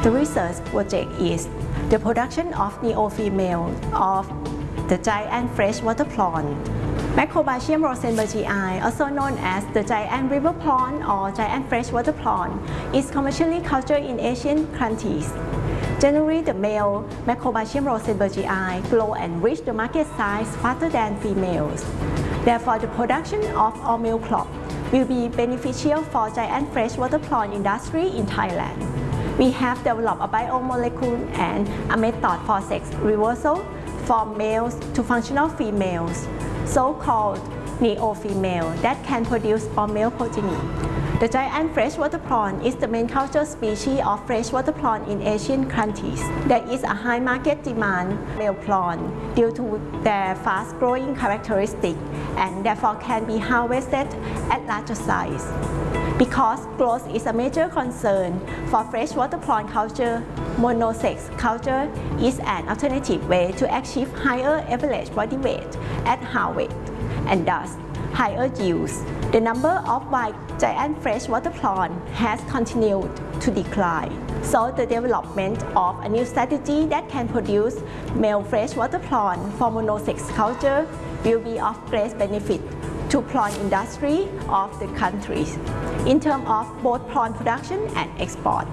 The research project is the production of neo-female of the giant freshwater prawn. Macrobatium rosenbergii, also known as the giant river prawn or giant freshwater prawn, is commercially cultured in Asian countries. Generally, the male Macrobatium rosenbergii grow and reach the market size faster than females. Therefore, the production of all male crop will be beneficial for giant freshwater prawn industry in Thailand. We have developed a biomolecule and a method for sex reversal from males to functional females, so-called neo-female, that can produce all male progeny. The giant freshwater prawn is the main culture species of freshwater prawn in Asian countries. There is a high market demand for male prawn due to their fast-growing characteristic and therefore can be harvested at larger size. Because growth is a major concern for freshwater prawn culture, monosex culture is an alternative way to achieve higher average body weight at harvest and thus higher yields. The number of white giant freshwater prawn has continued to decline. So the development of a new strategy that can produce male freshwater prawn for monosex culture will be of great benefit to prawn industry of the countries in terms of both prawn production and export.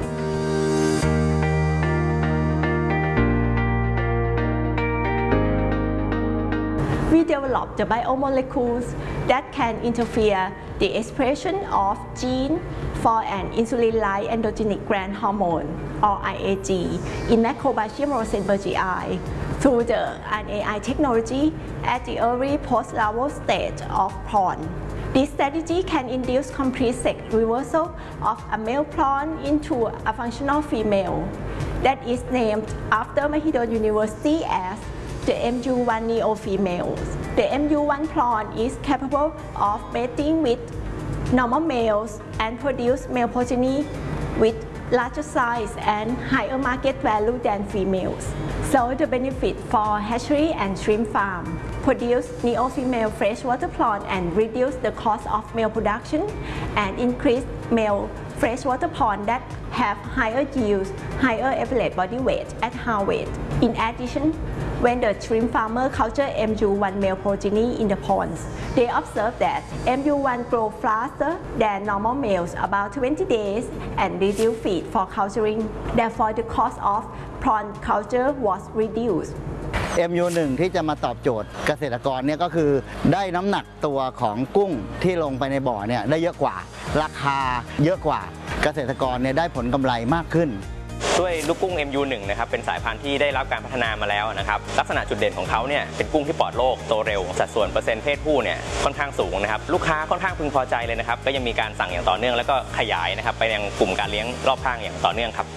We developed the biomolecules that can interfere the expression of gene for an insulin-like androgenic growth hormone or IAG in Macrobatium rosenbergii through the RNAi technology at the early post-larval stage of prawn. This strategy can induce complete sex reversal of a male prawn into a functional female that is named after Mahidol University as the MU1 neo-females. The MU1 prawn is capable of mating with normal males and produce male progeny with larger size and higher market value than females. So the benefit for hatchery and shrimp farm: produce neo-female freshwater prawn and reduce the cost of male production and increase male freshwater prawn that have higher yields, higher average body weight at harvest. In addition, when the shrimp farmer culture MU1 male progeny in the ponds, they observe that MU1 grow faster than normal males about 20 days and reduce feed for culturing. Therefore, the cost of prawn culture was reduced. MU1 ที่จะมาตอบโจทย์เกษตรกรเนี่ยก็คือได้น้ำหนักตัวของกุ้งที่ลงไปในบ่อเนี่ยได้เยอะกว่าราคาเยอะกว่าเกษตรกรเนี่ยได้ผลกำไรมากขึ้นด้วยลูกกุ้ง MU1 นะครับเป็นสายพันธุ์ที่ได้รับการพัฒนามาแล้วนะครับลักษณะจุดเด่นของเขาเนี่ยเป็นกุ้งที่ปลอดโรคโตเร็วสัดส่วนเปอร์เซ็นต์เพศผู้เนี่ยค่อนข้างสูงนะครับลูกค้าค่อนข้างพึงพอใจเลยนะครับก็ยังมีการสั่งอย่างต่อเนื่องแล้วก็ขยายนะครับไปยังกลุ่มการเลี้ยงรอบข้างอย่างต่อเนื่องครับ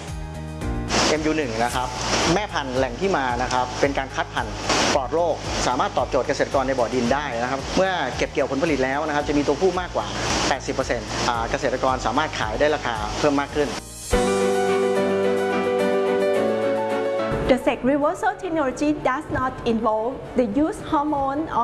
MU1 นะครับแม่พันธุ์แหล่งที่มานะครับเป็นการคัดพันธุ์ปลอดโรคสามารถตอบโจทย์เกษตรกรในบ่อดินได้นะครับเมื่อเก็บเกี่ยวผลผลิตแล้วนะครับจะมีตัวผู้มากกว่า 80% เกษตรกรสามารถขายได้ราคาเพิ่มมากขึ้น The sex reversal technology does not involve the use hormone or